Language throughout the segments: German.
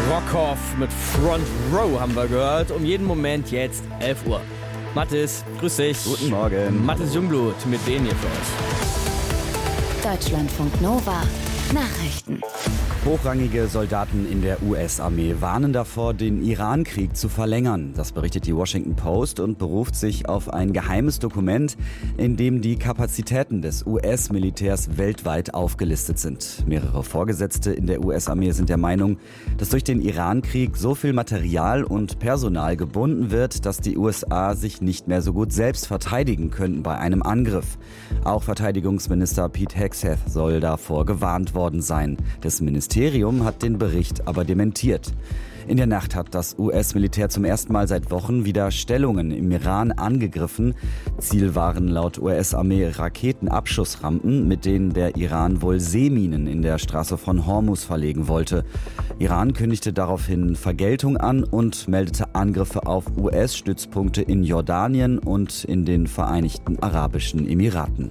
Brockhoff mit Front Row haben wir gehört. Um jeden Moment jetzt 11 Uhr. Mathis, grüß dich. Guten Morgen. Mathis Jungblut mit denen hier für euch. Deutschlandfunk Nova. Nachrichten. Hochrangige Soldaten in der US-Armee warnen davor, den Iran-Krieg zu verlängern. Das berichtet die Washington Post und beruft sich auf ein geheimes Dokument, in dem die Kapazitäten des US-Militärs weltweit aufgelistet sind. Mehrere Vorgesetzte in der US-Armee sind der Meinung, dass durch den Iran-Krieg so viel Material und Personal gebunden wird, dass die USA sich nicht mehr so gut selbst verteidigen könnten bei einem Angriff. Auch Verteidigungsminister Pete Hegseth soll davor gewarnt worden sein. Das Ministerium hat den Bericht aber dementiert. In der Nacht hat das US-Militär zum ersten Mal seit Wochen wieder Stellungen im Iran angegriffen. Ziel waren laut US-Armee Raketenabschussrampen, mit denen der Iran wohl Seeminen in der Straße von Hormuz verlegen wollte. Iran kündigte daraufhin Vergeltung an und meldete Angriffe auf US-Stützpunkte in Jordanien und in den Vereinigten Arabischen Emiraten.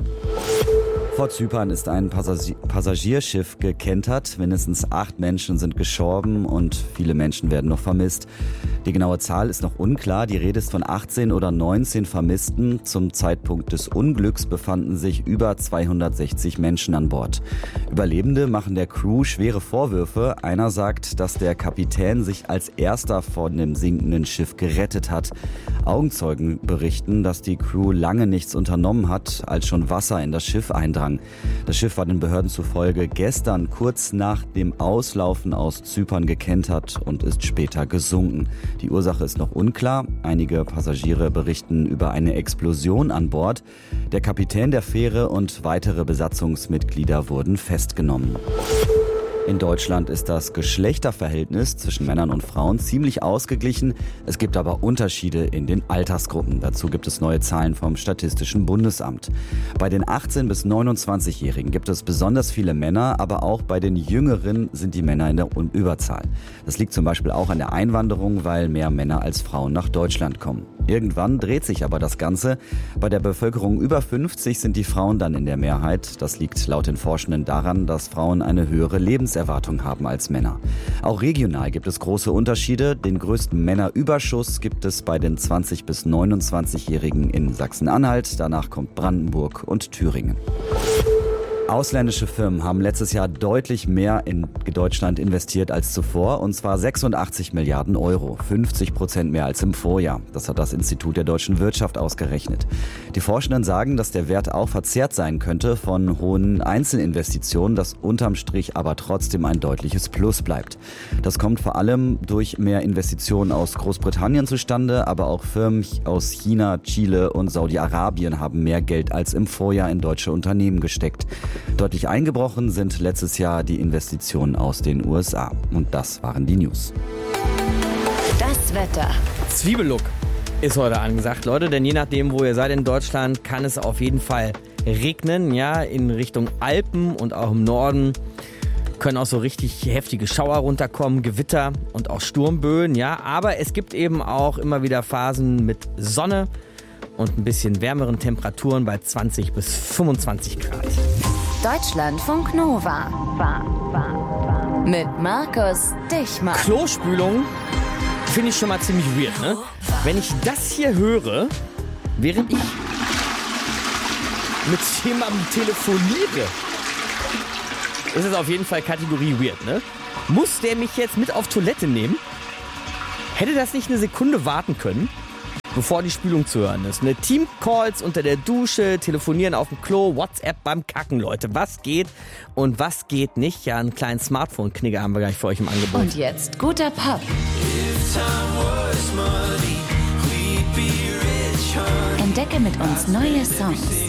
Vor Zypern ist ein Passagierschiff gekentert. Mindestens 8 Menschen sind gestorben und viele Menschen werden noch vermisst. Die genaue Zahl ist noch unklar. Die Rede ist von 18 oder 19 Vermissten. Zum Zeitpunkt des Unglücks befanden sich über 260 Menschen an Bord. Überlebende machen der Crew schwere Vorwürfe. Einer sagt, dass der Kapitän sich als erster von dem sinkenden Schiff gerettet hat. Augenzeugen berichten, dass die Crew lange nichts unternommen hat, als schon Wasser in das Schiff eindrang. Das Schiff war den Behörden zufolge gestern kurz nach dem Auslaufen aus Zypern gekentert und ist später gesunken. Die Ursache ist noch unklar. Einige Passagiere berichten über eine Explosion an Bord. Der Kapitän der Fähre und weitere Besatzungsmitglieder wurden festgenommen. In Deutschland ist das Geschlechterverhältnis zwischen Männern und Frauen ziemlich ausgeglichen. Es gibt aber Unterschiede in den Altersgruppen. Dazu gibt es neue Zahlen vom Statistischen Bundesamt. Bei den 18- bis 29-Jährigen gibt es besonders viele Männer, aber auch bei den Jüngeren sind die Männer in der Überzahl. Das liegt zum Beispiel auch an der Einwanderung, weil mehr Männer als Frauen nach Deutschland kommen. Irgendwann dreht sich aber das Ganze. Bei der Bevölkerung über 50 sind die Frauen dann in der Mehrheit. Das liegt laut den Forschenden daran, dass Frauen eine höhere Lebenserwartung haben als Männer. Auch regional gibt es große Unterschiede. Den größten Männerüberschuss gibt es bei den 20- bis 29-Jährigen in Sachsen-Anhalt. Danach kommt Brandenburg und Thüringen. Ausländische Firmen haben letztes Jahr deutlich mehr in Deutschland investiert als zuvor, und zwar 86 Milliarden Euro, 50% mehr als im Vorjahr. Das hat das Institut der deutschen Wirtschaft ausgerechnet. Die Forschenden sagen, dass der Wert auch verzerrt sein könnte von hohen Einzelinvestitionen, das unterm Strich aber trotzdem ein deutliches Plus bleibt. Das kommt vor allem durch mehr Investitionen aus Großbritannien zustande, aber auch Firmen aus China, Chile und Saudi-Arabien haben mehr Geld als im Vorjahr in deutsche Unternehmen gesteckt. Deutlich eingebrochen sind letztes Jahr die Investitionen aus den USA. Und das waren die News. Das Wetter. Zwiebellook ist heute angesagt, Leute, denn je nachdem, wo ihr seid in Deutschland, kann es auf jeden Fall regnen, ja, in Richtung Alpen und auch im Norden können auch so richtig heftige Schauer runterkommen, Gewitter und auch Sturmböen, ja, aber es gibt eben auch immer wieder Phasen mit Sonne und ein bisschen wärmeren Temperaturen bei 20 bis 25 Grad. Deutschlandfunk Nova. Mit Markus Dichmann. Klospülung finde ich schon mal ziemlich weird, ne? Wenn ich das hier höre, während ich mit jemandem telefoniere, ist es auf jeden Fall Kategorie weird, ne? Muss der mich jetzt mit auf Toilette nehmen? Hätte das nicht eine Sekunde warten können, bevor die Spülung zu hören ist? Ne? Teamcalls unter der Dusche, telefonieren auf dem Klo, WhatsApp beim Kacken, Leute. Was geht und was geht nicht? Ja, einen kleinen Smartphone-Knigger haben wir gleich für euch im Angebot. Und jetzt guter Pop. Entdecke mit uns neue Songs.